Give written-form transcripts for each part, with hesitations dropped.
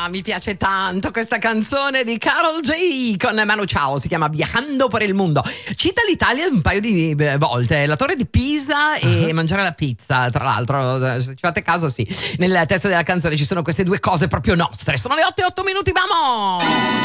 mi piace tanto questa canzone di Karol J con Manu Chao, si chiama Viajando por el Mundo. Cita l'Italia un paio di volte, la Torre di Pisa e mangiare la pizza, tra l'altro, se ci fate caso sì, nel testo della canzone ci sono queste due cose proprio nostre. Sono le 8:08, vamo!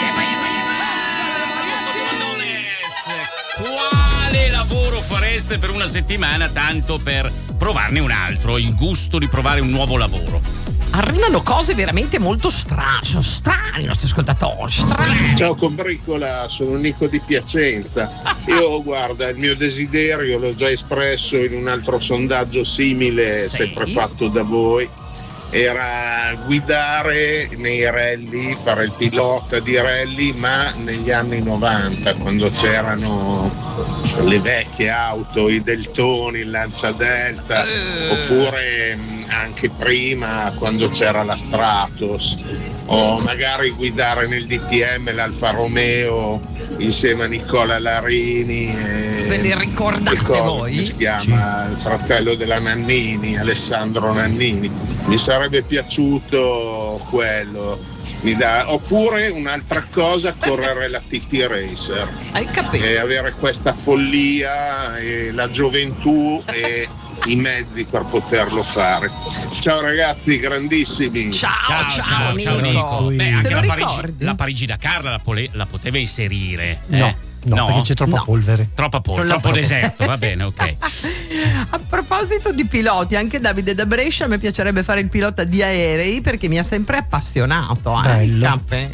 Quale lavoro fareste per una settimana tanto per provarne un altro, il gusto di provare un nuovo lavoro? Arrivano cose veramente molto strane i nostri ascoltatori, strani. Ciao Combricola, sono Nico di Piacenza. Io guarda, il mio desiderio l'ho già espresso in un altro sondaggio simile, sempre fatto da voi. Era guidare nei rally, fare il pilota di rally, ma negli anni 90, quando c'erano le vecchie auto, i Deltoni, il Lancia Delta, oppure anche prima quando c'era la Stratos, o magari guidare nel DTM l'Alfa Romeo insieme a Nicola Larini. Ve li ricordate voi? Come si chiama? Il fratello della Nannini, Alessandro Nannini. Mi sarebbe piaciuto quello. Oppure un'altra cosa, correre la TT Racer. Hai capito? E avere questa follia e la gioventù e i mezzi per poterlo fare. Ciao ragazzi, grandissimi. Ciao Nico. Beh, anche la Parigi-Dakar la poteva inserire. No, perché c'è troppa polvere. Troppa polvere, troppo deserto, va bene, ok. A proposito di piloti, anche Davide da Brescia, mi piacerebbe fare il pilota di aerei perché mi ha sempre appassionato. Bello.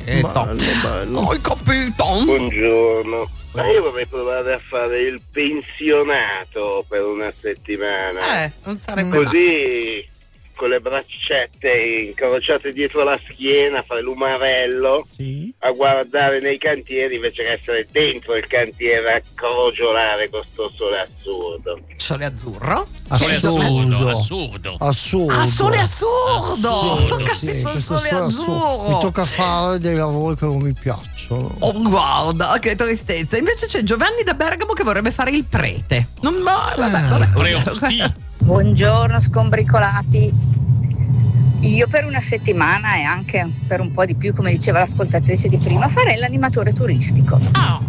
Hai capito? Buongiorno. Ma io vorrei provare a fare il pensionato per una settimana. Non sarebbe così, con le braccette incrociate dietro la schiena, fare l'umarello, a guardare nei cantieri invece che essere dentro il cantiere a crogiolare con sto sole assurdo. Sole azzurro? Assurdo. Ah, sole assurdo! Sì, Sole azzurro! Mi tocca fare dei lavori che non mi piacciono. Oh, guarda, che tristezza. Invece c'è Giovanni da Bergamo che vorrebbe fare il prete. Vabbè. Buongiorno scombricolati. Io per una settimana e anche per un po' di più, come diceva l'ascoltatrice di prima, farei l'animatore turistico.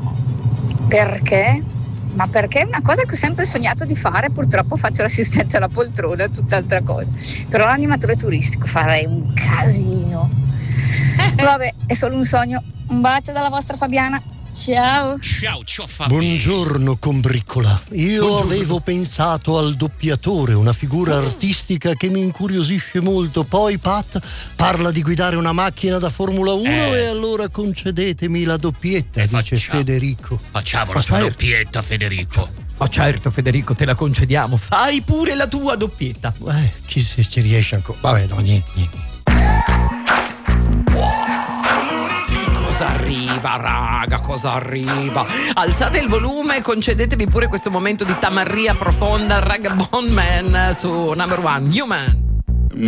Perché? Ma perché è una cosa che ho sempre sognato di fare. Purtroppo faccio l'assistente alla poltrona, tutt'altra cosa. Però l'animatore turistico farei un casino. Vabbè, è solo un sogno. Un bacio dalla vostra Fabiana. Ciao Fabio. Buongiorno Combricola. Io avevo pensato al doppiatore, una figura artistica che mi incuriosisce molto. Poi Pat parla di guidare una macchina da Formula 1 e allora concedetemi la doppietta, dice Federico. Facciamo la sua doppietta, Federico. Ma certo Federico, te la concediamo. Fai pure la tua doppietta. Chi se ci riesce ancora. Vabbè, no, niente. Cosa arriva? Alzate il volume, concedetevi pure questo momento di tamarria profonda. Ragabond Man su Number One Human.